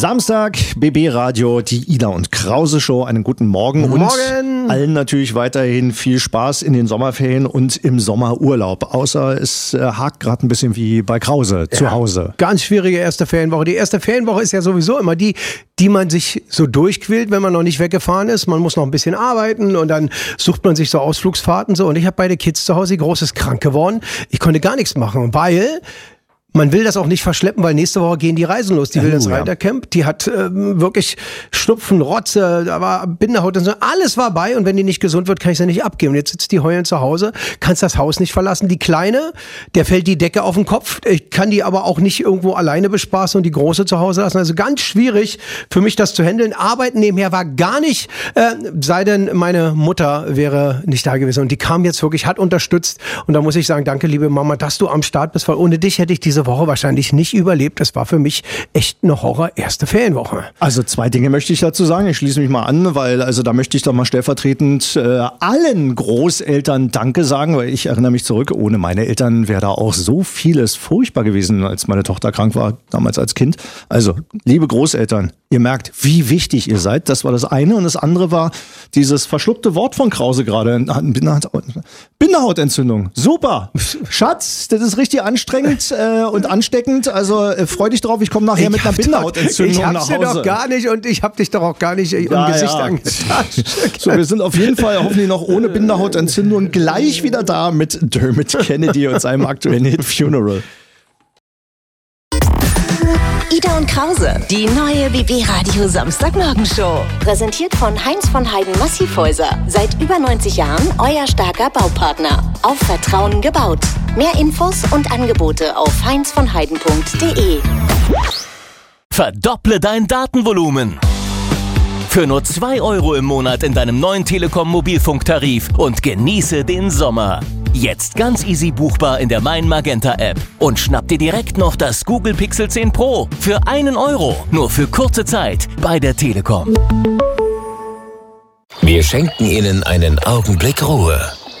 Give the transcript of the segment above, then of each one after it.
Samstag, BB Radio, die Ida und Krause Show. Einen guten Morgen. Guten Morgen. Und allen natürlich weiterhin viel Spaß in den Sommerferien und im Sommerurlaub. Außer es hakt gerade ein bisschen wie bei Krause zu Hause. Ganz schwierige erste Ferienwoche. Die erste Ferienwoche ist ja sowieso immer die man sich so durchquält, wenn man noch nicht weggefahren ist. Man muss noch ein bisschen arbeiten und dann sucht man sich so Ausflugsfahrten so. Und ich habe beide Kids zu Hause, die Große ist krank geworden. Ich konnte gar nichts machen, weil man will das auch nicht verschleppen, weil nächste Woche gehen die Reisen los. Die will ins Reitercamp. Die hat wirklich Schnupfen, Rotze, da war Bindehaut und so. Alles war bei und wenn die nicht gesund wird, kann ich sie nicht abgeben. Und jetzt sitzt die heulend zu Hause, kannst das Haus nicht verlassen. Die Kleine, der fällt die Decke auf den Kopf. Ich kann die aber auch nicht irgendwo alleine bespaßen und die Große zu Hause lassen. Also ganz schwierig für mich, das zu handeln. Arbeiten nebenher war gar nicht, sei denn meine Mutter wäre nicht da gewesen. Und die kam jetzt wirklich, hat unterstützt. Und da muss ich sagen, danke liebe Mama, dass du am Start bist, weil ohne dich hätte ich diese Woche wahrscheinlich nicht überlebt. Das war für mich echt eine Horror-erste Ferienwoche. Also 2 Dinge möchte ich dazu sagen. Ich schließe mich mal an, weil also da möchte ich doch mal stellvertretend allen Großeltern Danke sagen, weil ich erinnere mich zurück, ohne meine Eltern wäre da auch so vieles furchtbar gewesen, als meine Tochter krank war, damals als Kind. Also, liebe Großeltern, ihr merkt, wie wichtig ihr seid. Das war das eine. Und das andere war dieses verschluckte Wort von Krause gerade. Bindehautentzündung. Super. Schatz, das ist richtig anstrengend und ansteckend. Also freu dich drauf, ich komme nachher mit einer Bindehautentzündung nach Hause. Ich hab's dir doch gar nicht und ich hab dich doch auch gar nicht im Gesicht angetascht. So, wir sind auf jeden Fall hoffentlich noch ohne Bindehautentzündung gleich wieder da mit Dermot Kennedy und seinem aktuellen Hit Funeral. Ida und Krause, die neue BB Radio Samstagmorgenshow. Präsentiert von Heinz von Heiden Massivhäuser. Seit über 90 Jahren euer starker Baupartner. Auf Vertrauen gebaut. Mehr Infos und Angebote auf heinzvonheiden.de. Verdopple dein Datenvolumen. Für nur 2 € im Monat in deinem neuen Telekom Mobilfunktarif und genieße den Sommer. Jetzt ganz easy buchbar in der Mein Magenta App. Und schnapp dir direkt noch das Google Pixel 10 Pro für 1 €. Nur für kurze Zeit bei der Telekom. Wir schenken Ihnen einen Augenblick Ruhe.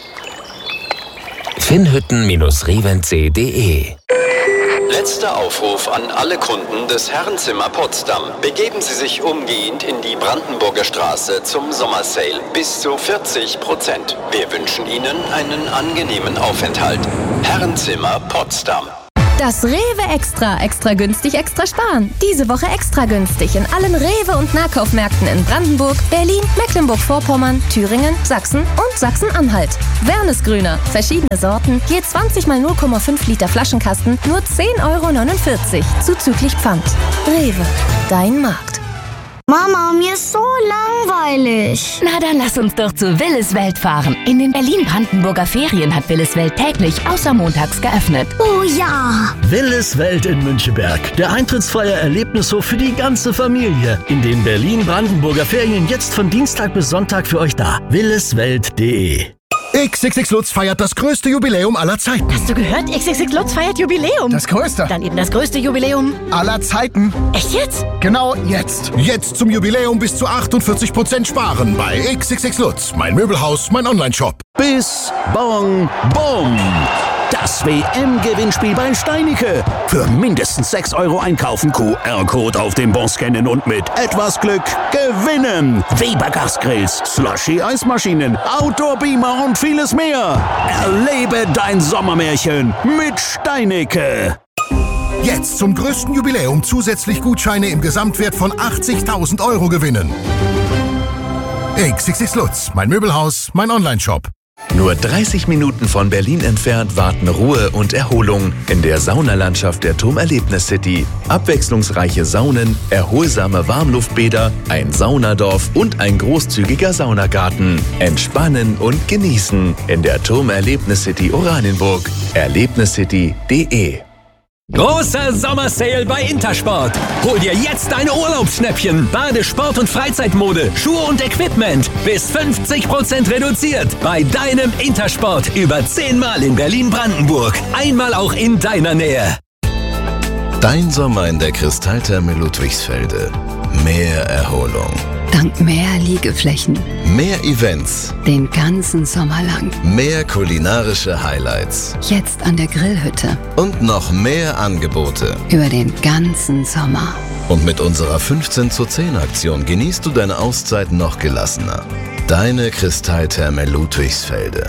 Finnhütten-revenc.de. Letzter Aufruf an alle Kunden des Herrenzimmer Potsdam. Begeben Sie sich umgehend in die Brandenburger Straße zum Sommersale. Bis zu 40%. Wir wünschen Ihnen einen angenehmen Aufenthalt. Herrenzimmer Potsdam. Das Rewe Extra. Extra günstig, extra sparen. Diese Woche extra günstig in allen Rewe- und Nahkaufmärkten in Brandenburg, Berlin, Mecklenburg-Vorpommern, Thüringen, Sachsen und Sachsen-Anhalt. Wernesgrüner. Verschiedene Sorten. Je 20 mal 0,5 Liter Flaschenkasten. Nur 10,49 € zuzüglich Pfand. Rewe. Dein Markt. Mama, mir ist so langweilig. Na, dann lass uns doch zu Willis Welt fahren. In den Berlin-Brandenburger Ferien hat Willis Welt täglich außer montags geöffnet. Oh ja! Willis Welt in Müncheberg. Der eintrittsfreie Erlebnishof für die ganze Familie. In den Berlin-Brandenburger Ferien jetzt von Dienstag bis Sonntag für euch da. williswelt.de. XXX Lutz feiert das größte Jubiläum aller Zeiten. Hast du gehört? XXX Lutz feiert Jubiläum. Das größte. Dann eben das größte Jubiläum aller Zeiten. Echt jetzt? Genau jetzt. Jetzt zum Jubiläum bis zu 48% sparen bei XXX Lutz. Mein Möbelhaus, mein Onlineshop. Bis Bong Bom. Das WM-Gewinnspiel bei Steinicke. Für mindestens 6 € einkaufen, QR-Code auf dem Bon scannen und mit etwas Glück gewinnen. Weber Gasgrills, Slushy-Eismaschinen, Outdoor-Beamer und vieles mehr. Erlebe dein Sommermärchen mit Steinicke. Jetzt zum größten Jubiläum zusätzlich Gutscheine im Gesamtwert von 80.000 € gewinnen. XXX Lutz, mein Möbelhaus, mein Onlineshop. Nur 30 Minuten von Berlin entfernt warten Ruhe und Erholung in der Saunalandschaft der Turmerlebnis City. Abwechslungsreiche Saunen, erholsame Warmluftbäder, ein Saunadorf und ein großzügiger Saunagarten. Entspannen und genießen in der Turmerlebnis City Oranienburg. Erlebniscity.de. Großer Sommersale bei Intersport. Hol dir jetzt deine Urlaubsschnäppchen. Bade-, Sport- und Freizeitmode, Schuhe und Equipment. Bis 50% reduziert. Bei deinem Intersport. Über 10-mal in Berlin-Brandenburg. Einmal auch in deiner Nähe. Dein Sommer in der Kristalltherme Ludwigsfelde. Mehr Erholung. Dank mehr Liegeflächen. Mehr Events. Den ganzen Sommer lang. Mehr kulinarische Highlights. Jetzt an der Grillhütte. Und noch mehr Angebote. Über den ganzen Sommer. Und mit unserer 15:10 genießt du deine Auszeit noch gelassener. Deine Kristalltherme Ludwigsfelde.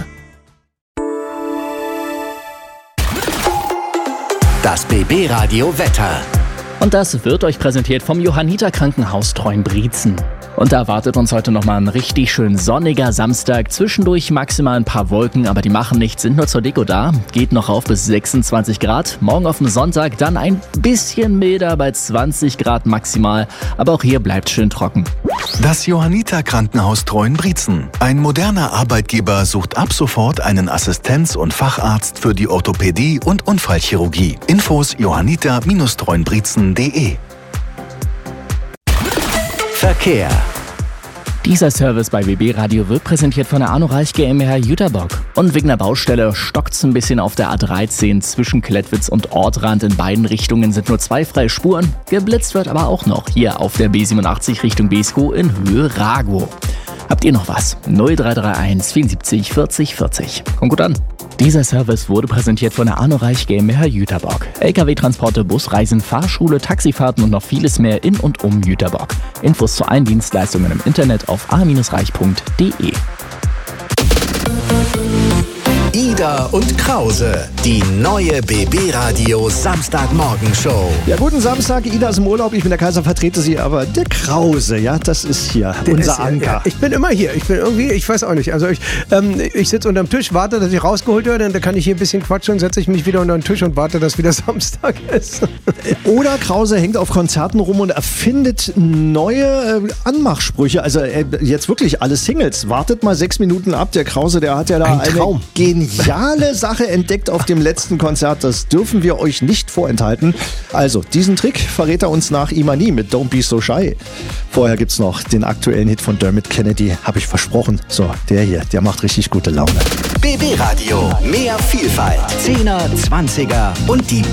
Das BB Radio Wetter. Und das wird euch präsentiert vom Johanniter Krankenhaus Treuenbrietzen. Und da erwartet uns heute nochmal ein richtig schön sonniger Samstag. Zwischendurch maximal ein paar Wolken, aber die machen nichts, sind nur zur Deko da. Geht noch rauf bis 26 Grad. Morgen auf dem Sonntag dann ein bisschen milder bei 20 Grad maximal. Aber auch hier bleibt schön trocken. Das Johanniter Krankenhaus Treuenbrietzen. Ein moderner Arbeitgeber sucht ab sofort einen Assistenz- und Facharzt für die Orthopädie und Unfallchirurgie. Infos johanniter-treuenbrietzen.de. Verkehr. Dieser Service bei BB Radio wird präsentiert von der Arno-Reich GmbH Jüterbock. Und wegen der Baustelle stockt's ein bisschen auf der A13 zwischen Klettwitz und Ortrand. In beiden Richtungen sind nur 2 freie Spuren. Geblitzt wird aber auch noch hier auf der B87 Richtung Beeskow in Höhe Ragow. Habt ihr noch was? 0331 74 40 40. Kommt gut an. Dieser Service wurde präsentiert von der Arno-Reich GmbH Jüterbock. LKW-Transporte, Busreisen, Fahrschule, Taxifahrten und noch vieles mehr in und um Jüterbock. Infos zu allen Dienstleistungen im Internet auf a-reich.de. Ida und Krause, die neue BB Radio Samstagmorgenshow. Ja, guten Samstag. Ida ist im Urlaub. Ich bin der Kaiser, vertrete sie, aber der Krause, ja, das ist hier unser Anker. Ja, ich bin immer hier. Ich bin irgendwie, ich weiß auch nicht. Also ich sitze unterm Tisch, warte, dass ich rausgeholt werde, dann kann ich hier ein bisschen quatschen, setze ich mich wieder unter den Tisch und warte, dass wieder Samstag ist. Oder Krause hängt auf Konzerten rum und erfindet neue Anmachsprüche. Also jetzt wirklich alle Singles. Wartet mal 6 Minuten ab. Der Krause, der hat ja da eine geniale Sache entdeckt auf dem letzten Konzert. Das dürfen wir euch nicht vorenthalten. Also, diesen Trick verrät er uns nach Imani mit Don't Be So Shy. Vorher gibt's noch den aktuellen Hit von Dermot Kennedy, habe ich versprochen. So, der hier, der macht richtig gute Laune. BB Radio, mehr Vielfalt. 10er, 20er und die